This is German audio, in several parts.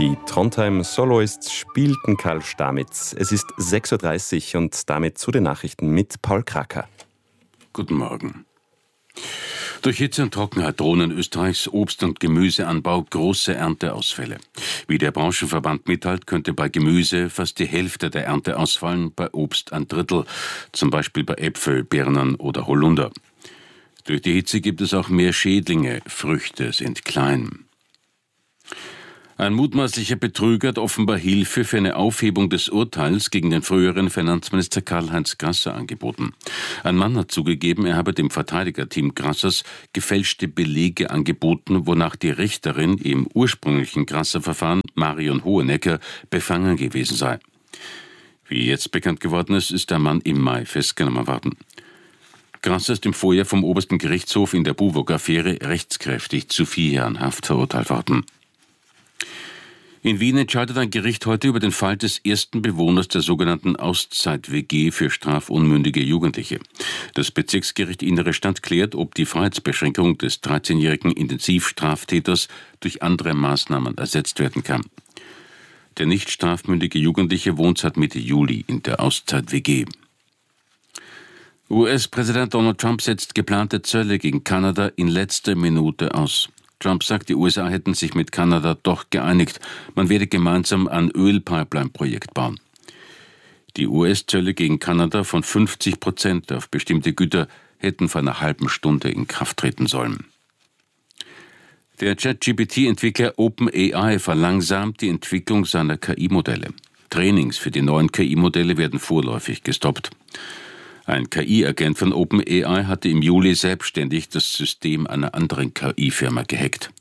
Die Trondheim Soloists spielten Karl Stamitz. Es ist 6:30 Uhr und damit zu den Nachrichten mit Paul Kracker. Guten Morgen. Durch Hitze und Trockenheit drohen in Österreichs Obst- und Gemüseanbau große Ernteausfälle. Wie der Branchenverband mitteilt, könnte bei Gemüse fast die Hälfte der Ernte ausfallen, bei Obst ein Drittel, zum Beispiel bei Äpfel, Birnen oder Holunder. Durch die Hitze gibt es auch mehr Schädlinge, Früchte sind klein. Ein mutmaßlicher Betrüger hat offenbar Hilfe für eine Aufhebung des Urteils gegen den früheren Finanzminister Karl-Heinz Grasser angeboten. Ein Mann hat zugegeben, er habe dem Verteidigerteam Grassers gefälschte Belege angeboten, wonach die Richterin im ursprünglichen Grasser-Verfahren, Marion Hohenecker, befangen gewesen sei. Wie jetzt bekannt geworden ist, ist der Mann im Mai festgenommen worden. Grasser ist im Vorjahr vom obersten Gerichtshof in der Buwog-Affäre rechtskräftig zu 4 Jahren Haft verurteilt worden. In Wien entscheidet ein Gericht heute über den Fall des ersten Bewohners der sogenannten Auszeit-WG für strafunmündige Jugendliche. Das Bezirksgericht Innere Stadt klärt, ob die Freiheitsbeschränkung des 13-jährigen Intensivstraftäters durch andere Maßnahmen ersetzt werden kann. Der nicht strafmündige Jugendliche wohnt seit Mitte Juli in der Auszeit-WG. US-Präsident Donald Trump setzt geplante Zölle gegen Kanada in letzter Minute aus. Trump sagt, die USA hätten sich mit Kanada doch geeinigt. Man werde gemeinsam ein Ölpipeline-Projekt bauen. Die US-Zölle gegen Kanada von 50% auf bestimmte Güter hätten vor einer halben Stunde in Kraft treten sollen. Der ChatGPT-Entwickler OpenAI verlangsamt die Entwicklung seiner KI-Modelle. Trainings für die neuen KI-Modelle werden vorläufig gestoppt. Ein KI-Agent von OpenAI hatte im Juli selbstständig das System einer anderen KI-Firma gehackt.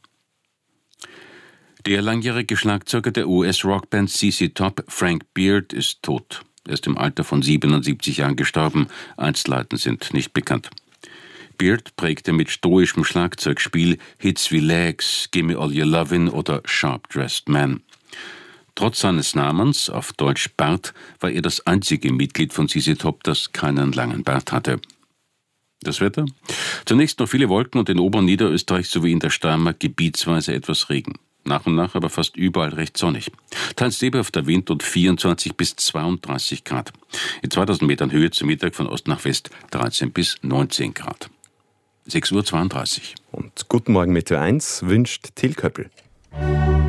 Der langjährige Schlagzeuger der US-Rockband CC Top, Frank Beard, ist tot. Er ist im Alter von 77 Jahren gestorben. Einzelheiten sind nicht bekannt. Beard prägte mit stoischem Schlagzeugspiel Hits wie Legs, Gimme All Your Lovin' oder Sharp Dressed Man. Trotz seines Namens, auf Deutsch Bart, war er das einzige Mitglied von CC Top, das keinen langen Bart hatte. Das Wetter? Zunächst noch viele Wolken und in Ober- und Niederösterreich sowie in der Steiermark gebietsweise etwas Regen. Nach und nach aber fast überall recht sonnig. Teils lebhaft der Wind und 24 bis 32 Grad. In 2000 Metern Höhe zum Mittag von Ost nach West 13 bis 19 Grad. 6:32 Uhr. Und guten Morgen mit Ö1 wünscht Till Köppel.